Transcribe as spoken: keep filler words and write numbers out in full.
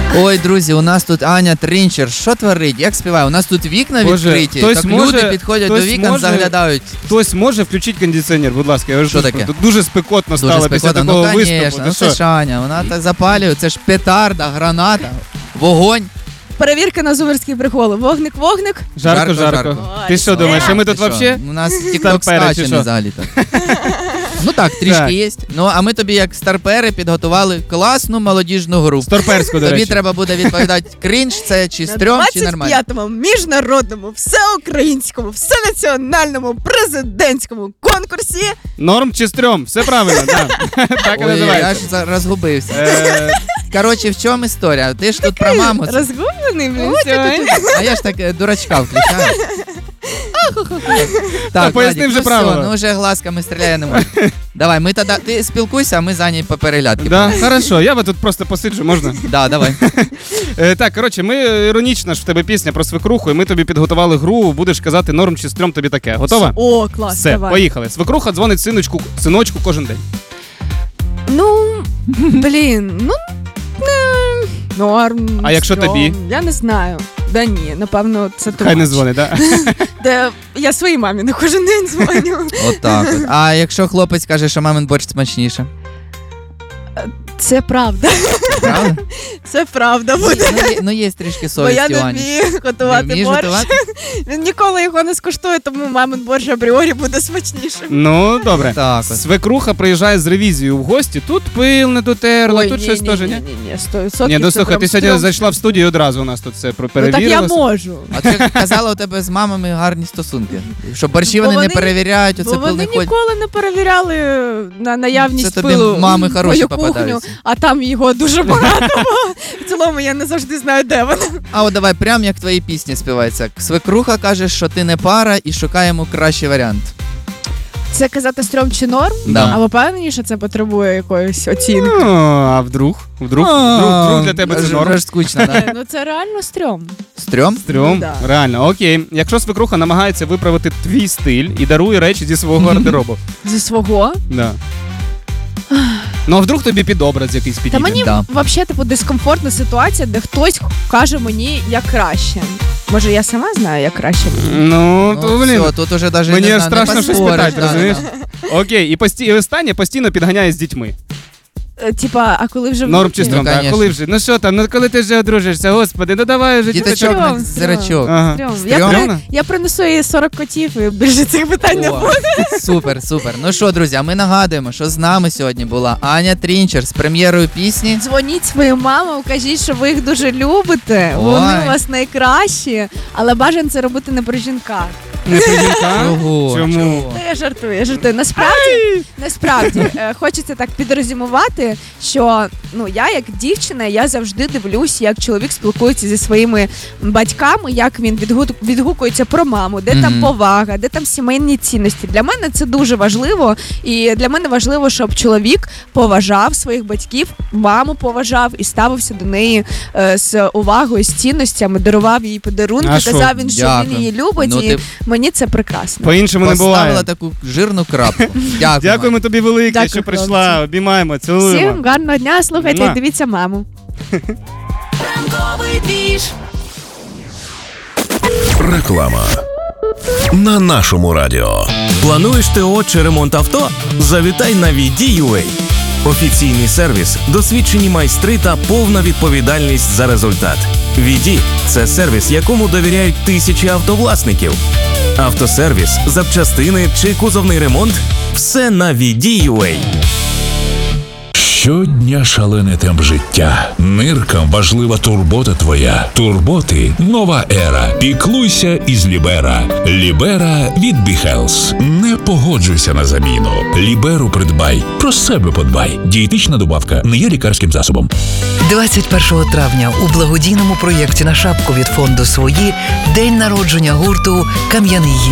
Ой, друзі, у нас тут Аня Трінчер. Що творить? Як співає? У нас тут вікна Боже, відкриті. Так може, люди підходять до вікон, може, заглядають. Хтось може включити кондиціонер, будь ласка. Я Що таке? Тут дуже спекотно Дуже стало спекотно. після такого Ну, виступу. конечно, Та ну, це що? ж Аня, вона так запалює, це ж петарда, граната, вогонь. Перевірка на зумерський прикол. Вогник, вогник. Жарко, Жарко, жарко. жарко. Ти що думаєш, що ми тут Ти що? вообще? У нас тік-ток Старпери, чи скачений що? взагалі-то. Ну так, трішки Так. є. Ну, а ми тобі, як старпери, підготували класну молодіжну гру. Сторперську, до Тобі речі. треба буде відповідати, крінж це чи стрьом, чи На нормально. двадцять п'ятому міжнародному, всеукраїнському, всенаціональному президентському конкурсі. Норм чи стрьом? Все правильно, так. Так і Ой, я називається. ж за- розгубився. Е, Коротше, в чому історія? Ти ж тут про маму. це- Розгублений, блін, сьогодні. А я ж так е, дурачка включаю. Та поясни Владик, вже ну правила. все, ну вже глазками стріляє не можу. Давай, ми тоді, ти спілкуйся, а ми за ній по переглядки. Да, хорошо, я би тут просто посиджу, можна? Да, давай. Е, так, коротше, ми іронічна ж в тебе пісня про свекруху, і ми тобі підготували гру, будеш казати норм чи стрьом тобі таке. Готова? О, клас, Все, давай. поїхали. Свекруха дзвонить синочку, синочку кожен день. Ну, блін, ну, не, норм. А якщо стрьом. тобі? Я не знаю. Да ні, напевно, це Хай не тумач. дзвонить, так? Де я своїй мамі на кожен день дзвоню. От так от. А якщо хлопець каже, що мамин борщ смачніше? Це правда. Правда? Це правда Ну, буде. ну, є- ну є трішки Бо я совісті у не Ані. вмію Не готувати вмієш борщ. готувати? Він ніколи його не скуштує, тому мамин борщ апріорі буде смачнішим. Ну, добре. Так от. Свекруха приїжджає з ревізією в гості, тут пил не дотерла, тут щось теж, ні? Ні, ні, сто відсотків Ні, ну це слухай, прям ти сьогодні стрьом. зайшла в студію і одразу у нас тут все Ну так я перевірилося. можу. А ти казала, у тебе з мамами гарні стосунки. Що борщі Бо вони не вони- перевіряють, Бо оце пил вони не ходять. ніколи не перевіряли на наявність Це тобі пилу мами в хороші мою кухню, попадаються. а там його дуже багато. В цілому я не завжди знаю, де вона. А от давай, прям як твої пісні співаються. Свекруха каже, що ти не пара і шукаємо кращий варіант. Це казати стрьом чи норм? Да. А ви впевнені, що це потребує якоїсь оцінки? Ну, а вдруг? Вдруг, вдруг, вдруг для тебе це Аж- норм? аж скучно, да? Ну це реально стрьом. Стрьом? Стрьом? Ну, да. Реально, окей. Якщо свекруха намагається виправити твій стиль і дарує речі зі свого гардеробу. Зі свого. Да. Ну, а вдруг тобі під образ якийсь Та підійде? мені Да. взагалі типу дискомфортна ситуація, де хтось каже мені, як краще. Може, я сама знаю, як краще. Ну, Ну, то, блін. все, тут уже даже Мені не аж знаю, не страшно щось поспориш, питати, да, розумієш? да. Окей, і, пості... і останнє постійно підганяє з дітьми. Е, Типа, а коли вже Норм внуки? чи стрьом, Ну, а конечно. коли вже? Ну що там, ну коли ти вже одружишся, господи, ну давай вже. Діточок діточок. на Стрьом, зірочок. Ага. Стрьом. Стрьом? Я, при... Стрьомно? я принесу їй сорок котів і більше цих питань не О, буде. супер, супер. Ну що, друзі, а ми нагадуємо, що з нами сьогодні була Аня Трінчер з прем'єрою пісні. Дзвоніть своїм мамам, кажіть, що ви їх дуже любите. Ой. Вони у вас найкращі, але бажано це робити не при жінках. Не при жінках? Чого? Чому? Та я жартую, я жартую. Насправді, насправді е, хочеться так підрозумувати, що ну я як дівчина, я завжди дивлюсь, як чоловік спілкується зі своїми батьками, як він відгу- відгукується про маму, де там Мгм. повага, де там сімейні цінності. Для мене це дуже важливо, і для мене важливо, щоб чоловік поважав своїх батьків, маму поважав і ставився до неї е, з увагою, з цінностями, дарував їй подарунки, А що? казав він, що Дякую. він її любить, Ну, і ти мені це прекрасно. По-іншому не поставила буває. таку жирну крапку. Дякую. Дякуємо тобі велике, Дякую, що хлопці. прийшла. Обіймаємо, цілуємо. Всім гарного дня, слухайте Муа. і дивіться маму. Ранковий двіж. Реклама на нашому радіо. Плануєш ТО чи ремонт авто? Завітай на ві ді ю ей. Офіційний сервіс, досвідчені майстри та повна відповідальність за результат. ві ді – це сервіс, якому довіряють тисячі автовласників. Автосервіс, запчастини чи кузовний ремонт – все на ві ді ю ей. Щодня шалений темп життя. Ниркам важлива турбота твоя. Турботи – нова ера. Піклуйся із Лібера. Лібера від Біхелс. Не погоджуйся на заміну. Ліберу придбай. Про себе подбай. Дієтична добавка не є лікарським засобом. двадцять першого травня у благодійному проєкті на шапку від фонду «Свої» день народження гурту «Кам'яний